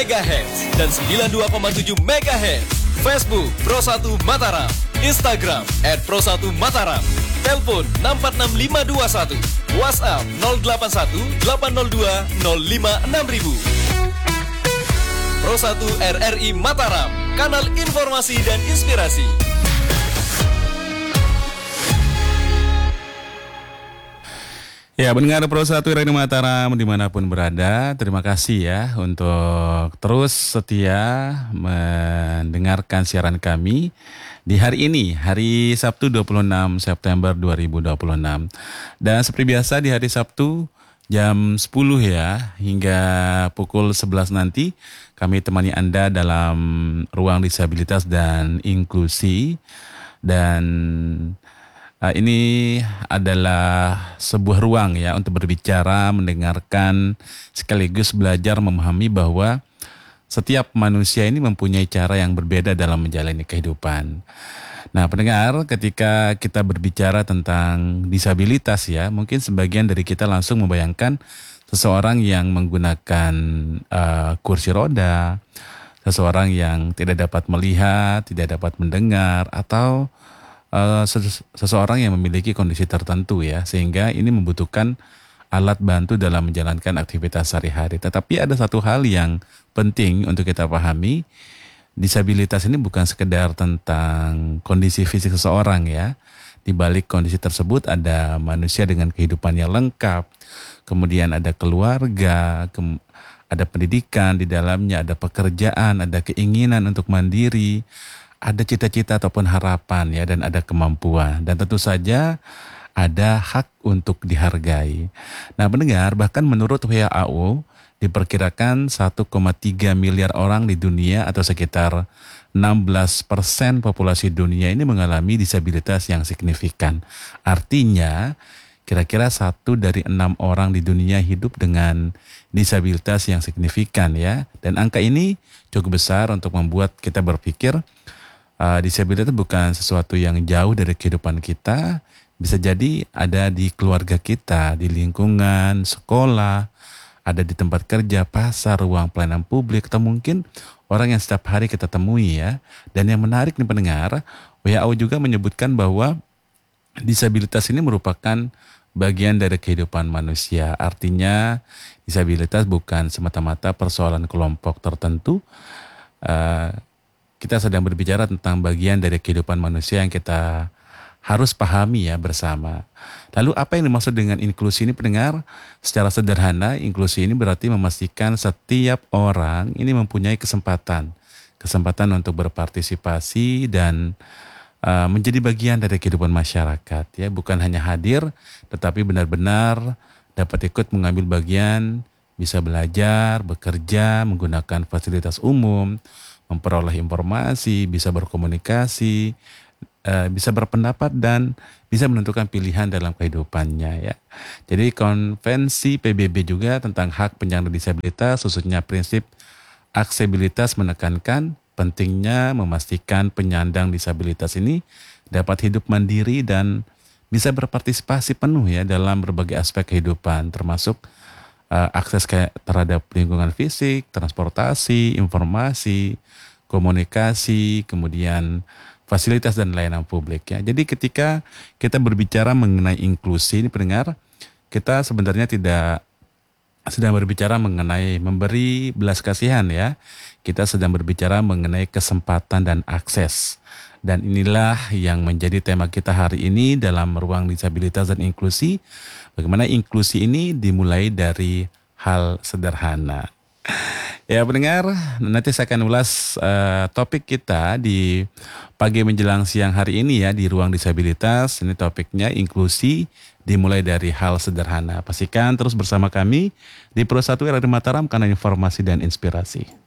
MHz dan 92,7 MHz. Facebook Pro1 Mataram, Instagram @Pro1Mataram, telepon 646521, WhatsApp 081 802 056.000. Pro1 RRI Mataram, kanal informasi dan inspirasi. Ya, pendengar Pro1 RRI Mataram dimanapun berada, terima kasih ya untuk terus setia mendengarkan siaran kami di hari ini, hari Sabtu 26 September 2026. Dan seperti biasa di hari Sabtu jam 10 ya, hingga pukul 11 nanti kami temani Anda dalam ruang disabilitas dan inklusi. Dan ini adalah sebuah ruang ya untuk berbicara, mendengarkan, sekaligus belajar memahami bahwa setiap manusia ini mempunyai cara yang berbeda dalam menjalani kehidupan. Nah, pendengar, ketika kita berbicara tentang disabilitas ya, mungkin sebagian dari kita langsung membayangkan seseorang yang menggunakan kursi roda, seseorang yang tidak dapat melihat, tidak dapat mendengar, atau seseorang yang memiliki kondisi tertentu ya, sehingga ini membutuhkan alat bantu dalam menjalankan aktivitas sehari-hari. Tetapi ada satu hal yang penting untuk kita pahami, disabilitas ini bukan sekedar tentang kondisi fisik seseorang ya. Di balik kondisi tersebut ada manusia dengan kehidupannya lengkap, kemudian ada keluarga, ada pendidikan di dalamnya, ada pekerjaan, ada keinginan untuk mandiri, ada cita-cita ataupun harapan ya, dan ada kemampuan, dan tentu saja ada hak untuk dihargai. Nah, pendengar, bahkan menurut WHO diperkirakan 1,3 miliar orang di dunia atau sekitar 16% populasi dunia ini mengalami disabilitas yang signifikan. Artinya kira-kira 1 dari 6 orang di dunia hidup dengan disabilitas yang signifikan ya. Dan angka ini cukup besar untuk membuat kita berpikir disabilitas bukan sesuatu yang jauh dari kehidupan kita. Bisa jadi ada di keluarga kita, di lingkungan, sekolah, ada di tempat kerja, pasar, ruang pelayanan publik, atau mungkin orang yang setiap hari kita temui ya. Dan yang menarik nih pendengar, WHO juga menyebutkan bahwa disabilitas ini merupakan bagian dari kehidupan manusia. Artinya disabilitas bukan semata-mata persoalan kelompok tertentu. Kita sedang berbicara tentang bagian dari kehidupan manusia yang kita harus pahami ya bersama. Lalu apa yang dimaksud dengan inklusi ini pendengar? Secara sederhana, inklusi ini berarti memastikan setiap orang ini mempunyai kesempatan untuk berpartisipasi dan menjadi bagian dari kehidupan masyarakat ya, bukan hanya hadir tetapi benar-benar dapat ikut mengambil bagian, bisa belajar, bekerja, menggunakan fasilitas umum, memperoleh informasi, bisa berkomunikasi, bisa berpendapat, dan bisa menentukan pilihan dalam kehidupannya ya. Jadi konvensi PBB juga tentang hak penyandang disabilitas, khususnya prinsip aksesibilitas, menekankan pentingnya memastikan penyandang disabilitas ini dapat hidup mandiri dan bisa berpartisipasi penuh ya dalam berbagai aspek kehidupan, termasuk akses terhadap lingkungan fisik, transportasi, informasi, komunikasi, kemudian fasilitas dan layanan publik ya. Jadi ketika kita berbicara mengenai inklusi ini pendengar, kita sebenarnya tidak sedang berbicara mengenai memberi belas kasihan ya. Kita sedang berbicara mengenai kesempatan dan akses. Dan inilah yang menjadi tema kita hari ini dalam ruang disabilitas dan inklusi. Bagaimana inklusi ini dimulai dari hal sederhana. Ya pendengar, nanti saya akan ulas topik kita di pagi menjelang siang hari ini ya di ruang disabilitas. Ini topiknya inklusi dimulai dari hal sederhana. Pastikan terus bersama kami di Pro1 RRI Mataram, karena informasi dan inspirasi.